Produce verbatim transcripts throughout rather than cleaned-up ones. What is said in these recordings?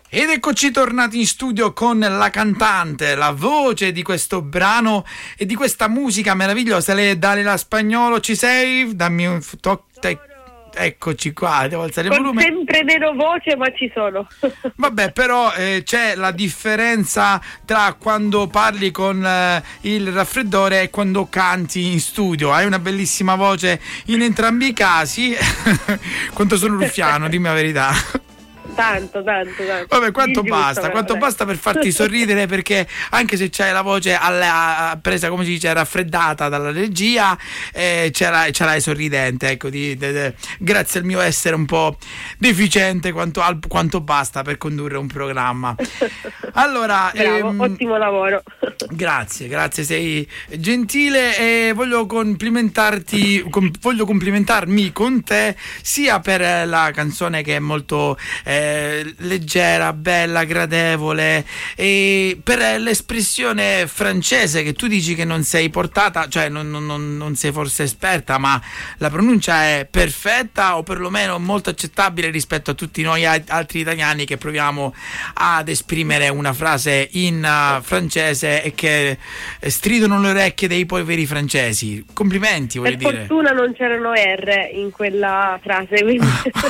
Ed eccoci tornati in studio con la cantante, la voce di questo brano e di questa musica meravigliosa. Lei, Dalila Spagnolo, ci sei? Dammi un to- te- eccoci qua, devo alzare il con volume. Sempre meno voce, ma ci sono. Vabbè, però eh, c'è la differenza tra quando parli con eh, il raffreddore e quando canti in studio. Hai una bellissima voce in entrambi i casi. Quanto sono ruffiano, dimmi la verità. Tanto, tanto, tanto. Vabbè, quanto Ingiusto, basta, però, quanto dai. basta per farti sorridere, perché anche se c'hai la voce alla, presa, come si dice, raffreddata dalla regia, eh, ce, l'hai, ce l'hai sorridente, ecco, di, de, de, grazie al mio essere un po' deficiente quanto, al, quanto basta per condurre un programma. Allora, Bravo, ehm, ottimo lavoro. Grazie, grazie, sei gentile e voglio complimentarti, com, voglio complimentarmi con te sia per la canzone che è molto eh, leggera, bella, gradevole, e per l'espressione francese che tu dici che non sei portata, cioè non, non, non sei forse esperta, ma la pronuncia è perfetta o perlomeno molto accettabile rispetto a tutti noi altri italiani che proviamo ad esprimere una frase in uh, francese e che stridono le orecchie dei poveri francesi. Complimenti, voglio Per dire. fortuna non c'erano R in quella frase, quindi.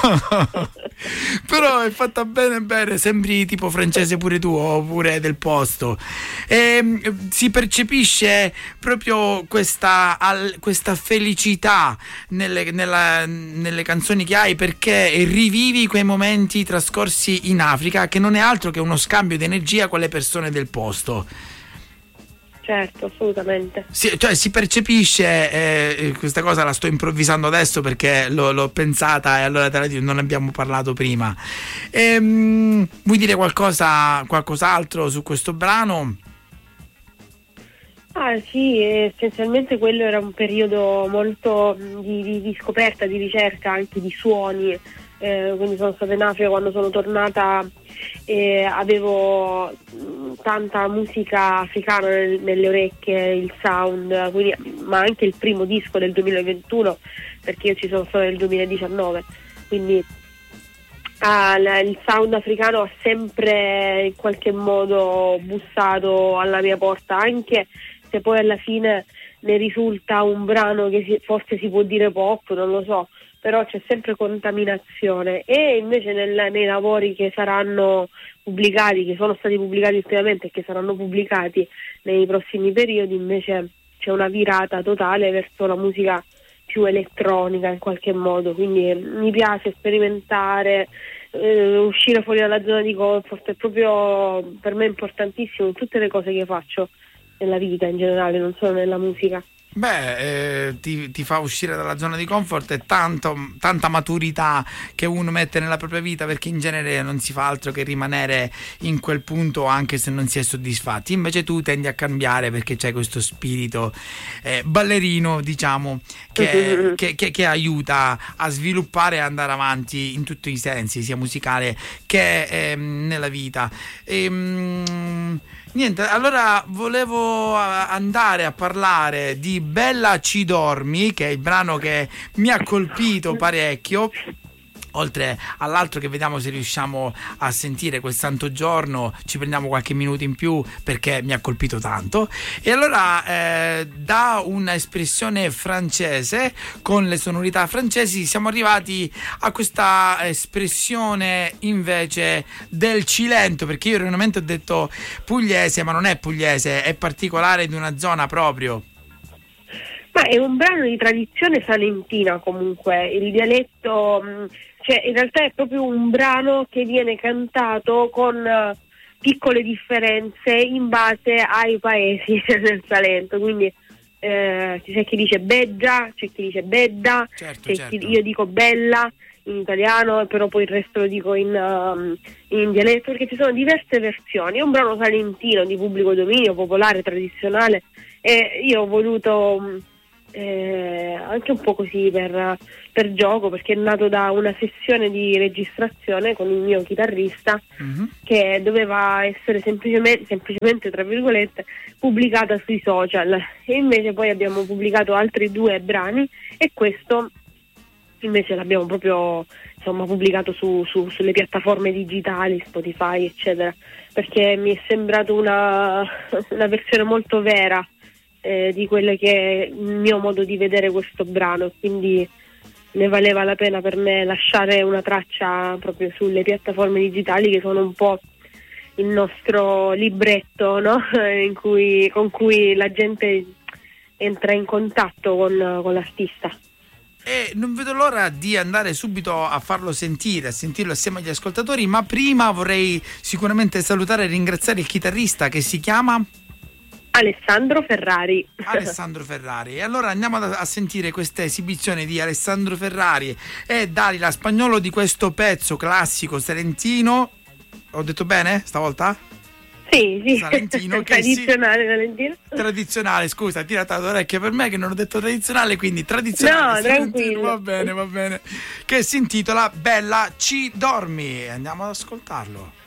Però è fatta bene bene, sembri tipo francese pure tu, oppure del posto. E, si percepisce proprio questa, al, questa felicità nelle, nella, nelle canzoni che hai, perché rivivi quei momenti trascorsi in Africa, che non è altro che uno scambio di energia con le persone del posto. Certo, assolutamente. Si, cioè si percepisce, eh, questa cosa la sto improvvisando adesso perché l'ho, l'ho pensata e allora te la dico, non abbiamo parlato prima. Ehm, vuoi dire qualcosa, qualcos'altro su questo brano? Ah sì, essenzialmente quello era un periodo molto di, di, di scoperta, di ricerca anche di suoni. Eh, quindi sono stata in Africa, quando sono tornata e avevo mh, tanta musica africana nel, nelle orecchie, il sound, quindi, ma anche il primo disco del duemilaventuno, perché io ci sono stata nel duemiladiciannove, quindi ah, la, il sound africano ha sempre in qualche modo bussato alla mia porta, anche se poi alla fine ne risulta un brano che si, forse si può dire pop, non lo so, però c'è sempre contaminazione. E invece nel, nei lavori che saranno pubblicati, che sono stati pubblicati ultimamente e che saranno pubblicati nei prossimi periodi, invece c'è una virata totale verso la musica più elettronica in qualche modo, quindi mi piace sperimentare, eh, uscire fuori dalla zona di comfort, è proprio per me importantissimo in tutte le cose che faccio nella vita in generale, non solo nella musica. Beh, eh, ti, ti fa uscire dalla zona di comfort e tanto, tanta maturità che uno mette nella propria vita, perché in genere non si fa altro che rimanere in quel punto anche se non si è soddisfatti. Invece tu tendi a cambiare perché c'è questo spirito eh, ballerino, diciamo, che, che, che, che aiuta a sviluppare e andare avanti in tutti i sensi, sia musicale che eh, nella vita. E, mm, Niente, allora volevo andare a parlare di Bella ci dormi, che è il brano che mi ha colpito parecchio, oltre all'altro che vediamo se riusciamo a sentire quel santo giorno, ci prendiamo qualche minuto in più perché mi ha colpito tanto. E allora eh, da un'espressione francese con le sonorità francesi siamo arrivati a questa espressione invece del Cilento, perché io erroneamente ho detto pugliese, ma non è pugliese, è particolare di una zona proprio. Ma è un brano di tradizione salentina comunque, il dialetto, cioè in realtà è proprio un brano che viene cantato con uh, piccole differenze in base ai paesi del Salento, quindi eh, c'è chi dice beggia, c'è chi dice bedda, certo, c'è certo. chi, io dico bella in italiano, però poi il resto lo dico in, um, in dialetto, perché ci sono diverse versioni. È un brano salentino di pubblico dominio, popolare, tradizionale, e io ho voluto eh, anche un po' così per, per gioco, perché è nato da una sessione di registrazione con il mio chitarrista, mm-hmm. che doveva essere semplicemente, semplicemente tra virgolette pubblicata sui social, e invece poi abbiamo pubblicato altri due brani e questo invece l'abbiamo proprio insomma pubblicato su, su, sulle piattaforme digitali, Spotify eccetera, perché mi è sembrato una, una versione molto vera eh, di quello che è il mio modo di vedere questo brano, quindi ne valeva la pena per me lasciare una traccia proprio sulle piattaforme digitali, che sono un po' il nostro libretto, no? In cui, con cui la gente entra in contatto con, con l'artista. E non vedo l'ora di andare subito a farlo sentire, a sentirlo assieme agli ascoltatori, ma prima vorrei sicuramente salutare e ringraziare il chitarrista che si chiama Alessandro Ferrari. Alessandro Ferrari. E allora andiamo a, a sentire questa esibizione di Alessandro Ferrari e Dalila Spagnolo di questo pezzo classico salentino. Ho detto bene stavolta? Sì, sì. Salentino, che tradizionale si... Valentino. Tradizionale, scusa, tirata d'orecchio per me che non ho detto tradizionale, quindi tradizionale. No, tranquillo. Va bene, va bene. Che si intitola Bella ci dormi. Andiamo ad ascoltarlo.